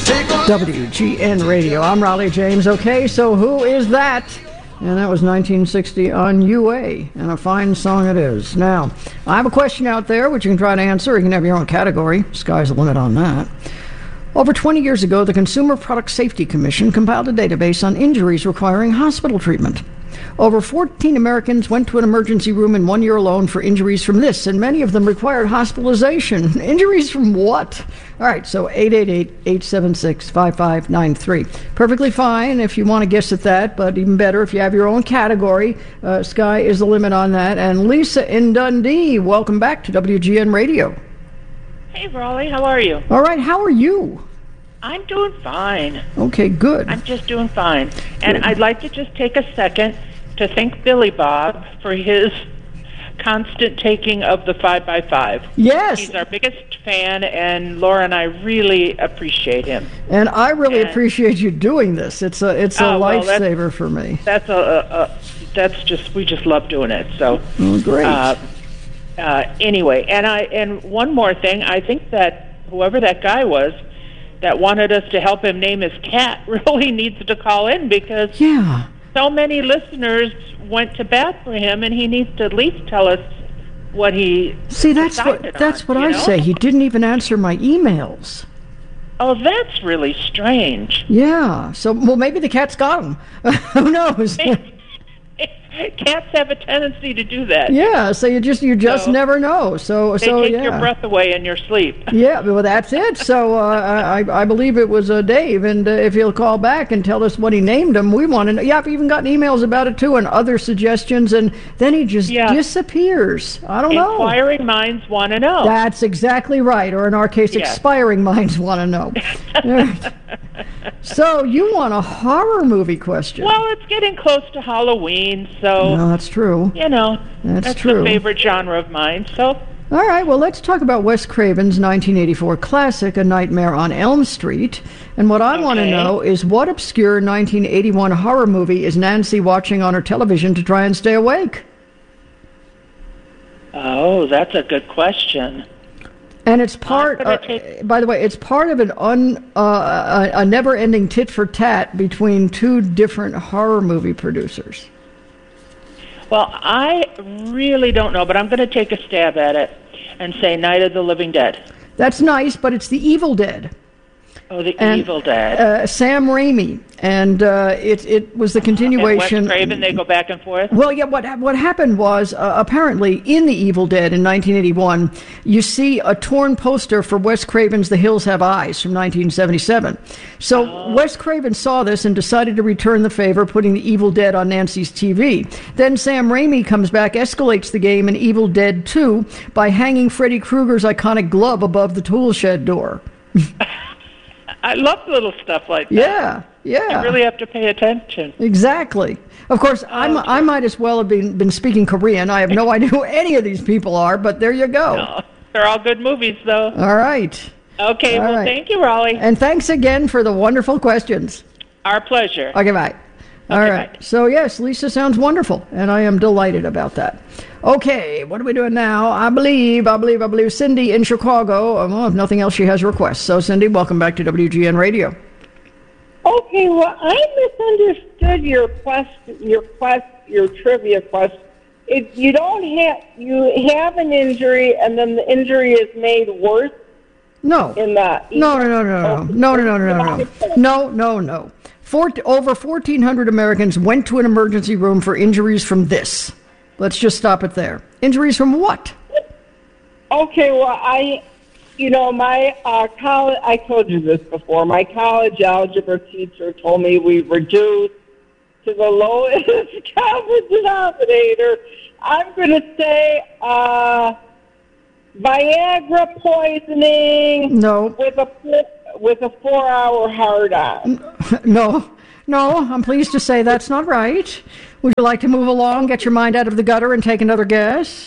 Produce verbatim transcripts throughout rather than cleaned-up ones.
W G N Radio. I'm Raleigh James. Okay, so who is that? And that was nineteen sixty on U A, and a fine song it is. Now, I have a question out there which you can try to answer. You can have your own category. Sky's the limit on that. Over twenty years ago, the Consumer Product Safety Commission compiled a database on injuries requiring hospital treatment. Over fourteen Americans went to an emergency room in one year alone for injuries from this, and many of them required hospitalization. Injuries from what? All right, so eight eight eight, eight seven six, five five nine three. Perfectly fine if you want to guess at that, but even better if you have your own category. Uh, sky is the limit on that. And Lisa in Dundee, welcome back to W G N Radio. Hey, Raleigh, how are you? All right, how are you? I'm doing fine. Okay, good. I'm just doing fine. And Good. I'd like to just take a second to thank Billy Bob for his constant taking of the five by five. Yes. He's our biggest fan, and Laura and I really appreciate him. And I really And- appreciate you doing this. It's a it's a Oh, well, that's- lifesaver for me. That's a, a, a that's just we just love doing it. So Oh, great. Uh, uh, anyway, and I and one more thing, I think that whoever that guy was that wanted us to help him name his cat really needs to call in, because yeah. so many listeners went to bat for him, and he needs to at least tell us what he See, that's what decided that's on, what you I know? say. He didn't even answer my emails. Oh, that's really strange. Yeah. So, well, maybe the cat's got him. Who knows? Cats have a tendency to do that. Yeah. So you just you just So, never know. So They so take yeah. your breath away in your sleep. Yeah, well, that's it. So uh, I, I believe it was uh, Dave, and uh, if he'll call back and tell us what he named him, we want to know. Yeah, I've even gotten emails about it, too, and other suggestions, and then he just Yeah. disappears. I don't know. Inquiring minds want to know. That's exactly right, or in our case, Yes. expiring minds want to know. Right. So you want a horror movie question? Well, it's getting close to Halloween, so, No, that's true. you know, That's that's true. the favorite genre of mine. So, All right, well, let's talk about Wes Craven's nineteen eighty-four classic, A Nightmare on Elm Street. And what I want to Okay. know is what obscure nineteen eighty-one horror movie is Nancy watching on her television to try and stay awake? oh, that's a good question. And it's part, gonna uh, take- by the way, it's part of an un, uh, a, a never-ending tit-for-tat between two different horror movie producers. Well, I really don't know, but I'm going to take a stab at it and say Night of the Living Dead. That's nice, but it's The Evil Dead. Oh, The And, Evil Dead. Uh, Sam Raimi, and uh, it it was the and Wes continuation. Craven, they go back and forth? Well, yeah. What what happened was uh, apparently in The Evil Dead in nineteen eighty-one, you see a torn poster for Wes Craven's The Hills Have Eyes from nineteen seventy-seven. So Oh. Wes Craven saw this and decided to return the favor, putting The Evil Dead on Nancy's T V. Then Sam Raimi comes back, escalates the game in Evil Dead two by hanging Freddy Krueger's iconic glove above the tool shed door. I love little stuff like that. Yeah, yeah. You really have to pay attention. Exactly. Of course, I'm, I might as well have been, been speaking Korean. I have no idea who any of these people are, but there you go. Oh, they're all good movies, though. All right. Okay, All well, right. thank you, Raleigh. And thanks again for the wonderful questions. Our pleasure. Okay, bye. All Okay, right. bye. So, yes, Lisa sounds wonderful, and I am delighted about that. Okay, what are we doing now? I believe, I believe, I believe Cindy in Chicago. Uh, Well, if nothing else, she has requests. So, Cindy, welcome back to W G N Radio. Okay, well, I misunderstood your quest, your quest, your trivia quest. If you don't have, you have an injury, and then the injury is made worse No. in the. No, no, no, no, no, no, no, no, no, no, no, no, no. Four, over fourteen hundred Americans went to an emergency room for injuries from this. Let's just stop it there. Injuries from what? Okay, well, I, you know, my uh, college, I told you this before, my college algebra teacher told me we reduced to the lowest common denominator. I'm going to say uh, Viagra poisoning No, with a four, with a four-hour hard-on. no, no. I'm pleased to say that's not right. Would you like to move along, get your mind out of the gutter, and take another guess?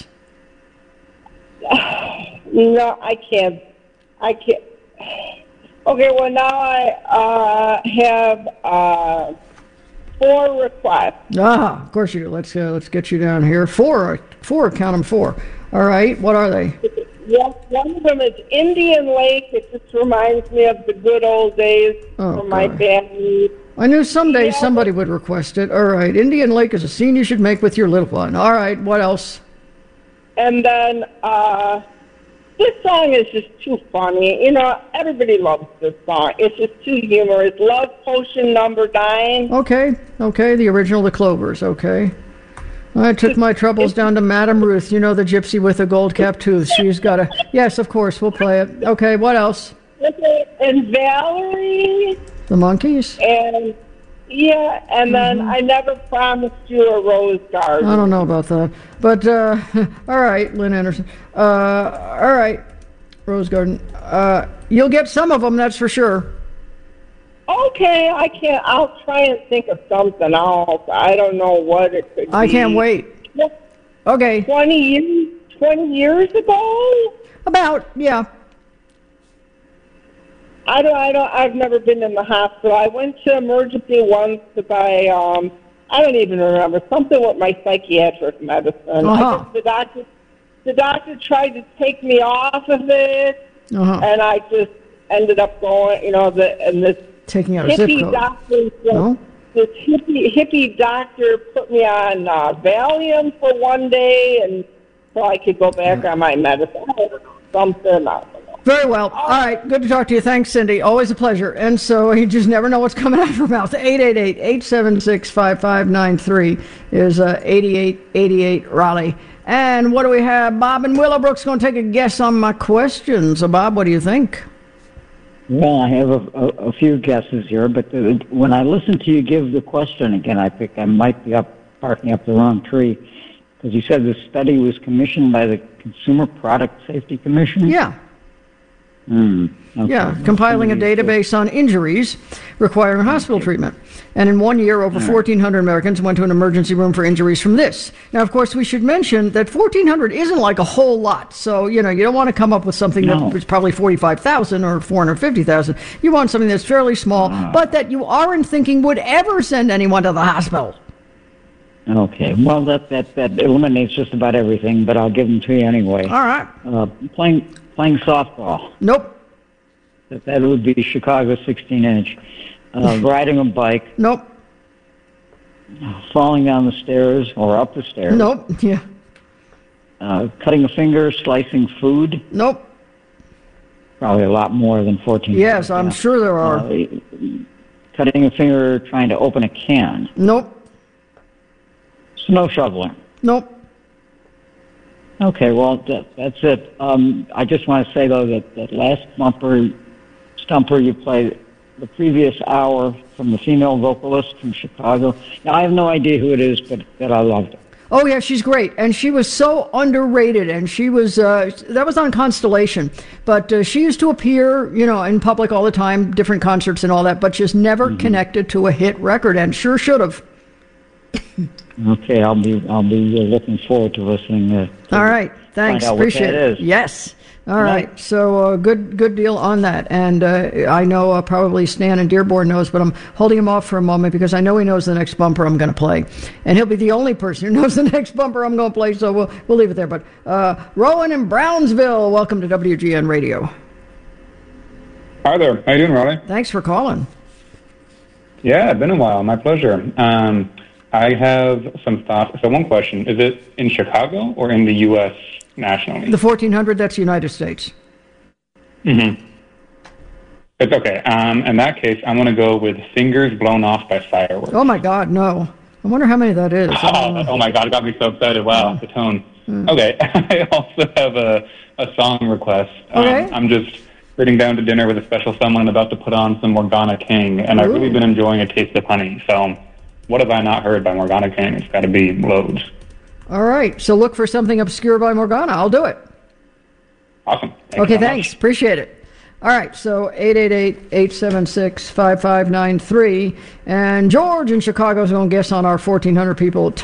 No, I can't. I can't. Okay, well, now I uh, have uh, four requests. Ah, of course you do. Let's uh, let's get you down here. Four, four. Count them four. All right. What are they? One, one of them is Indian Lake. It just reminds me of the good old days Oh, for my God. family. I knew someday Yeah. somebody would request it. All right, Indian Lake is a scene you should make with your little one. All right, what else? And then uh, this song is just too funny. You know, everybody loves this song. It's just too humorous. Love Potion Number Nine. Okay, okay, the original, the Clovers, okay. I took my troubles down to Madame Ruth, you know, the gypsy with the gold-capped tooth. She's got a... Yes, of course, we'll play it. Okay, what else? And Valerie. The Monkees? And, yeah, and then Mm-hmm. I Never Promised You a Rose Garden. I don't know about that. But, uh, all right, Lynn Anderson. Uh, all right, Rose Garden. Uh, you'll get some of them, that's for sure. Okay, I can't. I'll try and think of something else. I don't know what it could I be. can't wait. Okay, Twenty years. Twenty years ago. about, yeah. I don't. I don't. I've never been in the hospital. I went to emergency once to buy. Um, I don't even remember something with my psychiatric medicine. Uh-huh. I just, the doctor. The doctor tried to take me off of it, Uh-huh. and I just ended up going. You know, the and this. Taking out a zip hippie code. doctor, No? this hippie, hippie doctor put me on uh, Valium for one day, and so I could go back on my medicine. I don't know, something, I don't know. Very well. All right. Good to talk to you. Thanks, Cindy. Always a pleasure. And so you just never know what's coming out of her mouth. eight eight eight, eight seven six, five five nine three is uh, eighty-eight eighty-eight Raleigh. And what do we have? Bob and Willowbrook's going to take a guess on my question. So, Bob, what do you think? Well, I have a, a, a few guesses here, but the, when I listen to you give the question again, I think I might be up barking up the wrong tree, because you said the study was commissioned by the Consumer Product Safety Commission? Yeah. Hmm. Okay. Yeah, compiling a database on injuries requiring hospital treatment. And in one year, over fourteen hundred Americans went to an emergency room for injuries from this. Now, of course, we should mention that fourteen hundred isn't like a whole lot. So, you know, you don't want to come up with something No. that's probably forty-five thousand or four hundred fifty thousand. You want something that's fairly small, but that you aren't thinking would ever send anyone to the hospital. Okay. Well, that, that, that eliminates just about everything, but I'll give them to you anyway. All right. Uh, playing playing softball. Nope. That, that would be Chicago sixteen inch. Uh, riding a bike, Nope. falling down the stairs or up the stairs. Nope. Yeah. Uh, cutting a finger, slicing food. Nope. Probably a lot more than fourteen. Yes, I'm Yeah. sure there are. Uh, cutting a finger trying to open a can. Nope. Snow shoveling. Nope. Okay, well, that, that's it. Um, I just want to say, though, that that last bumper, stumper you played the previous hour from the female vocalist from Chicago. Now, I have no idea who it is, but that I loved it. Oh, yeah, she's great. And she was so underrated. And she was, uh, that was on Constellation. But uh, she used to appear, you know, in public all the time, different concerts and all that, but just never Mm-hmm. connected to a hit record, and sure should have. Okay, I'll be I'll be uh, looking forward to listening. Uh, to All right. Thanks. Find out Appreciate what that it. is. Yes. All Good right. night. So uh, good good deal on that. And uh, I know uh, probably Stan in Dearborn knows, but I'm holding him off for a moment because I know he knows the next bumper I'm going to play. And he'll be the only person who knows the next bumper I'm going to play, so we'll, we'll leave it there. But uh, Rowan in Brownsville, welcome to W G N Radio. Hi there. How you doing, Raleigh? Thanks for calling. Yeah, been a while. My pleasure. Um, I have some thoughts. So one question, is it in Chicago or in the U S nationally? The fourteen hundred, that's United States. Mm-hmm. It's okay. Um, in that case, I'm going to go with Fingers Blown Off by Fireworks. Oh, my God, no. I wonder how many that is. I don't know. Oh, oh my God, it got me so excited. Wow, the tone. Hmm. Okay, I also have a, a song request. Okay. Um, I'm just sitting down to dinner with a special someone about to put on some Morgana King, and I've really Ooh. been enjoying A Taste of Honey. So what have I not heard by Morgana King? It's got to be loads. All right. So look for something obscure by Morgana. I'll do it. Awesome. Thank Okay, you so thanks. much. Appreciate it. All right, so eight eight eight, eight seven six, five five nine three. And George in Chicago is going to guess on our fourteen hundred people.